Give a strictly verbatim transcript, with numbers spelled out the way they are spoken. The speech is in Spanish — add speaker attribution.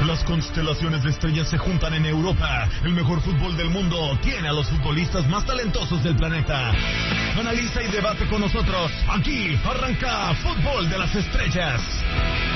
Speaker 1: Las constelaciones de estrellas se juntan en Europa. El mejor fútbol del mundo tiene a los futbolistas más talentosos del planeta. Analiza y debate con nosotros. Aquí arranca Fútbol de las Estrellas.